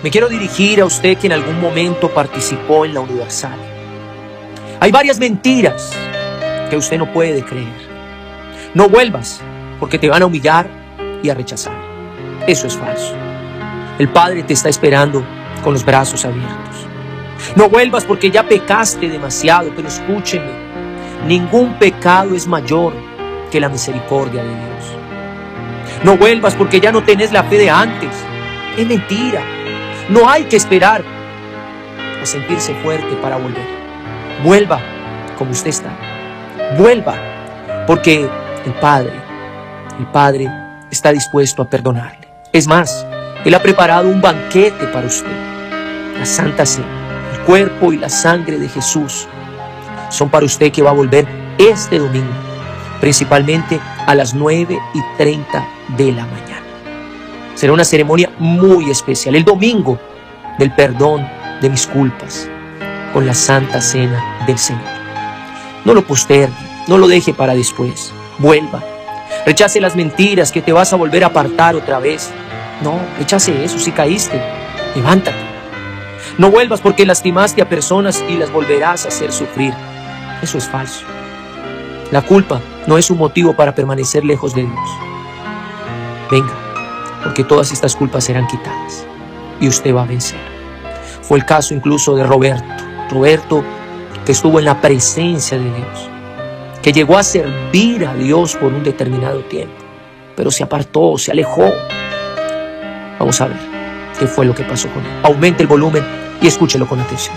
Me quiero dirigir a usted que en algún momento participó en la Universal. Hay varias mentiras que usted no puede creer. No vuelvas porque te van a humillar y a rechazar. Eso es falso. El Padre te está esperando con los brazos abiertos. No vuelvas porque ya pecaste demasiado, pero escúcheme, ningún pecado es mayor que la misericordia de Dios. No vuelvas porque ya no tenés la fe de antes. Es mentira. No hay que esperar a sentirse fuerte para volver. Vuelva como usted está. Vuelva porque el Padre está dispuesto a perdonarle. Es más, Él ha preparado un banquete para usted. La Santa Cena, el cuerpo y la sangre de Jesús son para usted que va a volver este domingo, principalmente a las 9:30 de la mañana. Será una ceremonia muy especial, el domingo del perdón de mis culpas, con la Santa Cena del Señor. No lo postergue, no lo deje para después. Vuelva. Rechace las mentiras que te vas a volver a apartar otra vez. No, rechace eso. Si caíste, levántate. No vuelvas porque lastimaste a personas y las volverás a hacer sufrir. Eso es falso. La culpa no es un motivo para permanecer lejos de Dios. Venga, porque todas estas culpas serán quitadas y usted va a vencer. Fue el caso incluso de Roberto, que estuvo en la presencia de Dios, que llegó a servir a Dios por un determinado tiempo, pero se apartó, se alejó. Vamos a ver qué fue lo que pasó con él. Aumente el volumen y escúchelo con atención.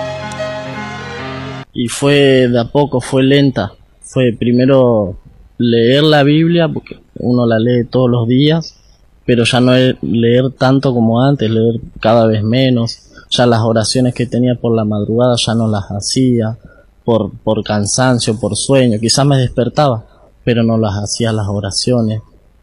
Y fue de a poco, fue lenta. Fue primero leer la Biblia, porque uno la lee todos los días, pero ya no es leer tanto como antes, leer cada vez menos. Ya las oraciones que tenía por la madrugada ya no las hacía, por cansancio, por sueño. Quizás me despertaba, pero no las hacía las oraciones.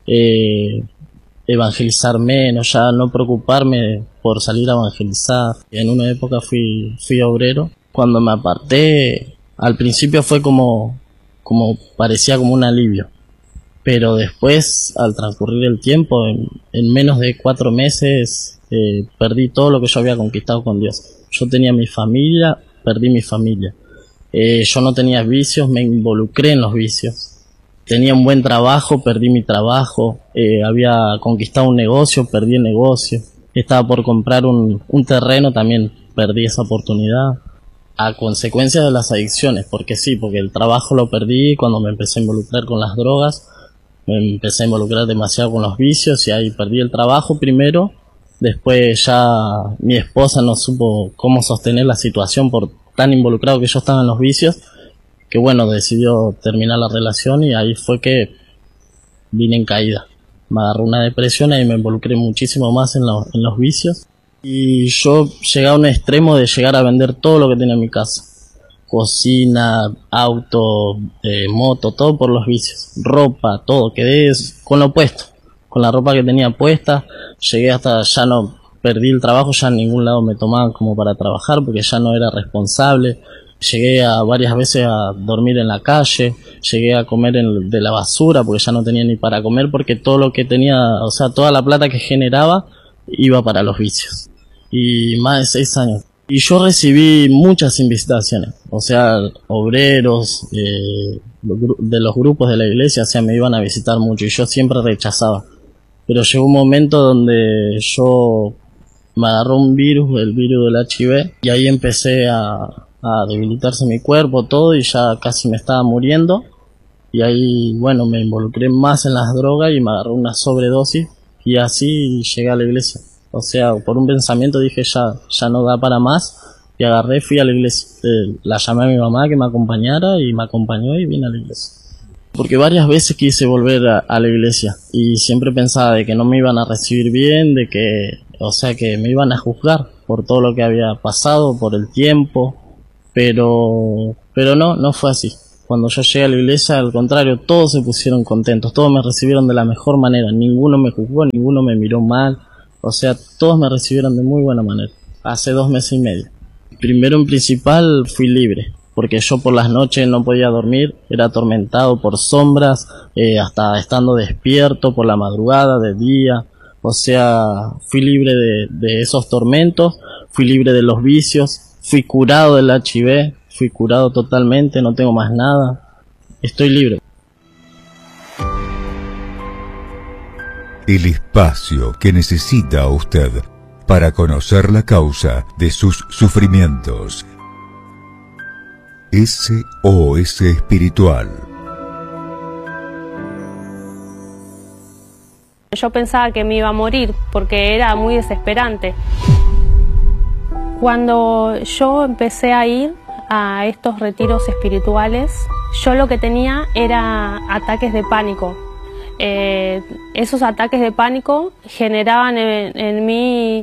Evangelizar menos, ya no preocuparme por salir a evangelizar. En una época fui obrero. Cuando me aparté, al principio fue como parecía como un alivio, pero después, al transcurrir el tiempo, en menos de 4 meses perdí todo lo que yo había conquistado con Dios. Yo tenía mi familia, perdí mi familia. Yo no tenía vicios, me involucré en los vicios. Tenía un buen trabajo, perdí mi trabajo. Había conquistado un negocio, perdí el negocio. Estaba por comprar un terreno, también perdí esa oportunidad. A consecuencia de las adicciones, porque el trabajo lo perdí cuando me empecé a involucrar con las drogas. Me empecé a involucrar demasiado con los vicios y ahí perdí el trabajo primero. Después ya mi esposa no supo cómo sostener la situación por tan involucrado que yo estaba en los vicios, que decidió terminar la relación y ahí fue que vine en caída. Me agarró una depresión y me involucré muchísimo más en los vicios. Y yo llegué a un extremo de llegar a vender todo lo que tenía en mi casa. Cocina, auto, moto, todo por los vicios. Ropa, todo. Quedé con lo puesto. Con la ropa que tenía puesta. Llegué hasta, ya no, perdí el trabajo, ya en ningún lado me tomaban como para trabajar porque ya no era responsable. Llegué a varias veces a dormir en la calle. Llegué a comer de la basura porque ya no tenía ni para comer porque todo lo que tenía, toda la plata que generaba iba para los vicios. Y más de 6 años. Y yo recibí muchas invitaciones, obreros de los grupos de la iglesia, me iban a visitar mucho y yo siempre rechazaba. Pero llegó un momento donde me agarró un virus, el virus del HIV, y ahí empecé a debilitarse mi cuerpo, todo, y ya casi me estaba muriendo. Y ahí, me involucré más en las drogas y me agarró una sobredosis, y así llegué a la iglesia. Por un pensamiento dije ya no da para más y agarré, fui a la iglesia. La llamé a mi mamá que me acompañara y me acompañó y vine a la iglesia. Porque varias veces quise volver a la iglesia y siempre pensaba de que no me iban a recibir bien, de que me iban a juzgar por todo lo que había pasado, por el tiempo, pero no fue así. Cuando yo llegué a la iglesia, al contrario, todos se pusieron contentos, todos me recibieron de la mejor manera, ninguno me juzgó, ninguno me miró mal. Todos me recibieron de muy buena manera. Hace 2 meses y medio. Primero en principal fui libre, porque yo por las noches no podía dormir, era atormentado por sombras, hasta estando despierto por la madrugada, de día. O sea, fui libre de esos tormentos, fui libre de los vicios, fui curado del HIV, fui curado totalmente, no tengo más nada, estoy libre. El espacio que necesita usted para conocer la causa de sus sufrimientos. SOS Espiritual. Yo pensaba que me iba a morir porque era muy desesperante. Cuando yo empecé a ir a estos retiros espirituales, yo lo que tenía era ataques de pánico. Esos ataques de pánico generaban en mí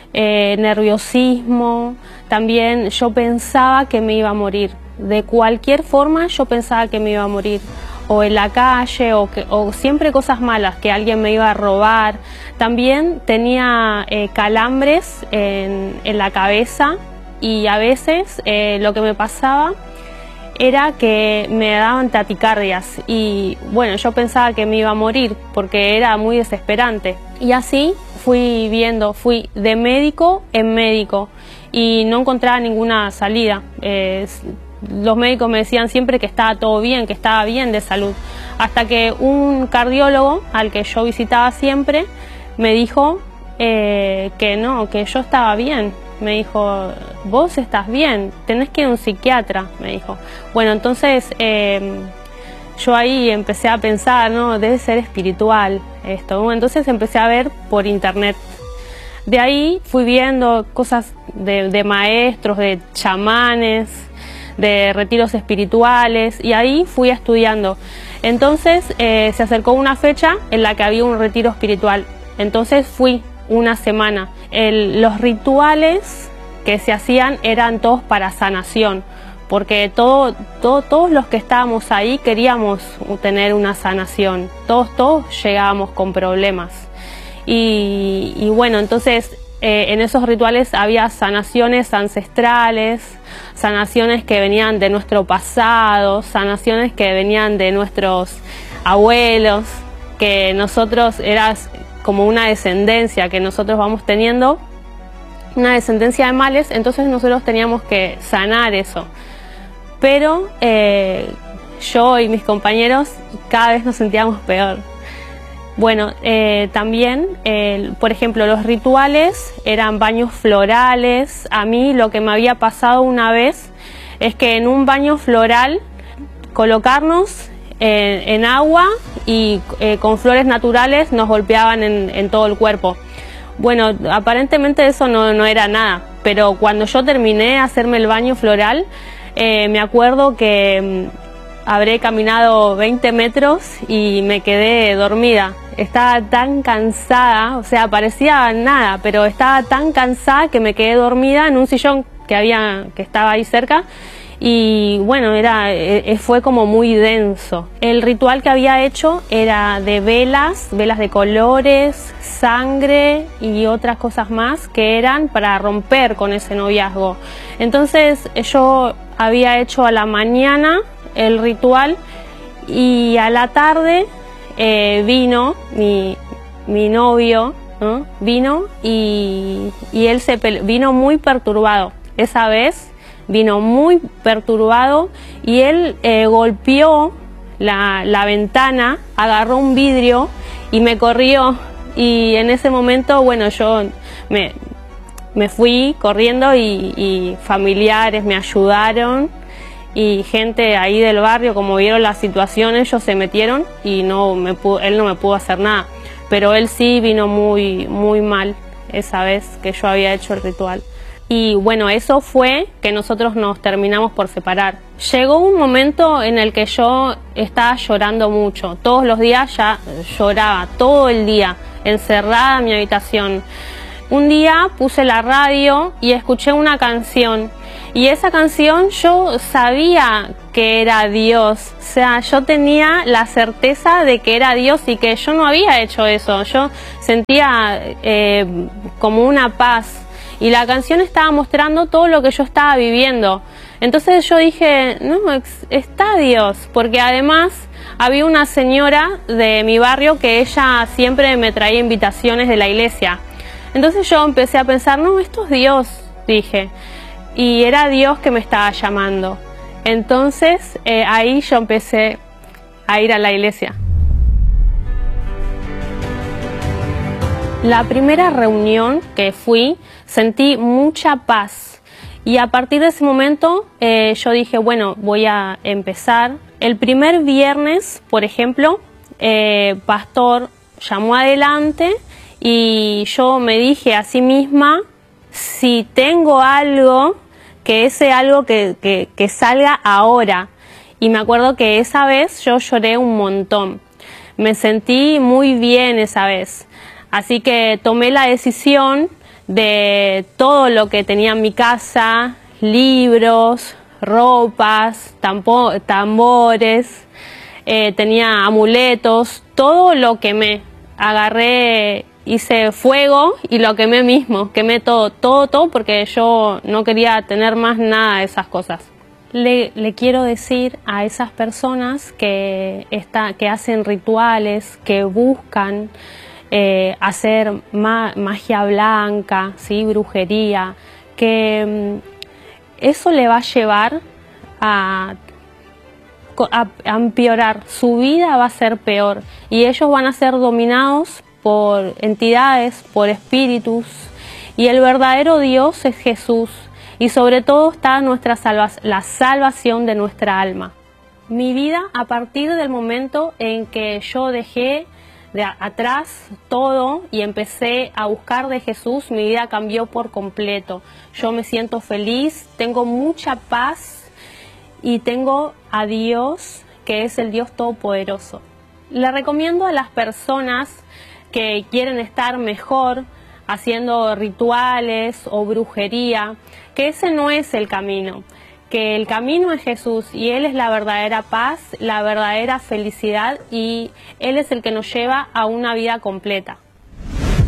nerviosismo. También yo pensaba que me iba a morir. De cualquier forma yo pensaba que me iba a morir. O en la calle, o siempre cosas malas, que alguien me iba a robar. También tenía calambres en la cabeza, y a veces lo que me pasaba era que me daban taquicardias, y bueno, yo pensaba que me iba a morir porque era muy desesperante. Y así fui de médico en médico y no encontraba ninguna salida. Los médicos me decían siempre que estaba todo bien, que estaba bien de salud, hasta que un cardiólogo al que yo visitaba siempre me dijo que no, que yo estaba bien. Me dijo, vos estás bien, tenés que ir a un psiquiatra, me dijo. Bueno, entonces yo ahí empecé a pensar, no, debe ser espiritual esto. Bueno, entonces empecé a ver por internet. De ahí fui viendo cosas de maestros, de chamanes, de retiros espirituales, y ahí fui estudiando. Entonces se acercó una fecha en la que había un retiro espiritual. Entonces fui una semana. Los rituales que se hacían eran todos para sanación, porque todos los que estábamos ahí queríamos tener una sanación. Todos llegábamos con problemas. Y bueno, entonces en esos rituales había sanaciones ancestrales, sanaciones que venían de nuestro pasado, sanaciones que venían de nuestros abuelos, que nosotros era como una descendencia que nosotros vamos teniendo, una descendencia de males, entonces nosotros teníamos que sanar eso. Pero yo y mis compañeros cada vez nos sentíamos peor. Bueno, también, por ejemplo, los rituales eran baños florales. A mí lo que me había pasado una vez es que en un baño floral colocarnos en agua y con flores naturales nos golpeaban en todo el cuerpo. Bueno, aparentemente eso no era nada, pero cuando yo terminé de hacerme el baño floral, me acuerdo que habré caminado 20 metros y me quedé dormida. Estaba tan cansada, o sea, parecía nada, pero estaba tan cansada que me quedé dormida en un sillón que estaba ahí cerca. Y bueno, fue como muy denso. El ritual que había hecho era de velas de colores, sangre y otras cosas más que eran para romper con ese noviazgo. Entonces yo había hecho a la mañana el ritual y a la tarde vino mi novio, ¿no? Vino y él vino muy perturbado. Esa vez vino muy perturbado y él golpeó la ventana, agarró un vidrio y me corrió. Y en ese momento, bueno, yo me fui corriendo y familiares me ayudaron. Y gente ahí del barrio, como vieron la situación, ellos se metieron y él no me pudo hacer nada. Pero él sí vino muy, muy mal esa vez que yo había hecho el ritual. Y bueno, eso fue que nosotros nos terminamos por separar. Llegó un momento en el que yo estaba llorando mucho. Todos los días ya lloraba, todo el día, encerrada en mi habitación. Un día puse la radio y escuché una canción. Y esa canción yo sabía que era Dios, o sea, yo tenía la certeza de que era Dios y que yo no había hecho eso. Yo sentía como una paz y la canción estaba mostrando todo lo que yo estaba viviendo. Entonces yo dije, no, está Dios, porque además había una señora de mi barrio que ella siempre me traía invitaciones de la iglesia. Entonces yo empecé a pensar, no, esto es Dios, dije. Y era Dios que me estaba llamando. Entonces ahí yo empecé a ir a la iglesia. La primera reunión que fui, sentí mucha paz. Y a partir de ese momento yo dije, bueno, voy a empezar. El primer viernes, por ejemplo, pastor llamó adelante y yo me dije a sí misma, si tengo algo, que ese algo que salga ahora. Y me acuerdo que esa vez yo lloré un montón. Me sentí muy bien esa vez. Así que tomé la decisión de todo lo que tenía en mi casa, libros, ropas, tambores, tenía amuletos, todo lo quemé. Agarré, hice fuego y lo quemé mismo, quemé todo porque yo no quería tener más nada de esas cosas. Le quiero decir a esas personas que hacen rituales, que buscan hacer magia blanca, ¿sí? Brujería, que eso le va a llevar a empeorar, su vida va a ser peor y ellos van a ser dominados por entidades, por espíritus, y el verdadero Dios es Jesús, y sobre todo está la salvación de nuestra alma. Mi vida, a partir del momento en que yo dejé atrás todo y empecé a buscar de Jesús, mi vida cambió por completo. Yo me siento feliz, tengo mucha paz y tengo a Dios, que es el Dios Todopoderoso. Le recomiendo a las personas que quieren estar mejor haciendo rituales o brujería, que ese no es el camino, que el camino es Jesús y Él es la verdadera paz, la verdadera felicidad y Él es el que nos lleva a una vida completa.